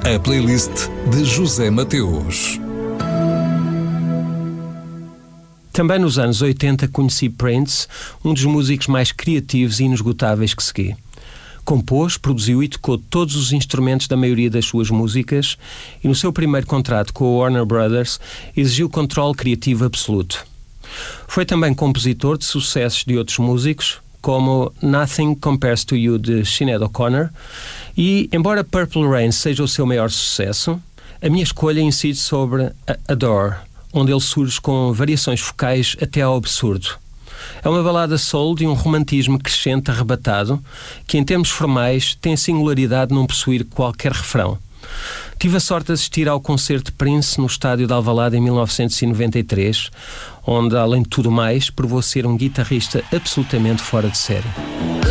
A playlist de José Mateus. Também nos anos 80 conheci Prince, um dos músicos mais criativos e inesgotáveis que segui. Compôs, produziu e tocou todos os instrumentos da maioria das suas músicas e no seu primeiro contrato com a Warner Brothers exigiu controle criativo absoluto. Foi também compositor de sucessos de outros músicos, como Nothing Compares to You de Sinéad O'Connor, e, embora Purple Rain seja o seu maior sucesso, a minha escolha incide sobre Adore, onde ele surge com variações focais até ao absurdo. É uma balada soul de um romantismo crescente arrebatado, que em termos formais tem a singularidade de não possuir qualquer refrão. Tive a sorte de assistir ao concerto de Prince no estádio de Alvalade em 1993, onde, além de tudo mais, provou ser um guitarrista absolutamente fora de série.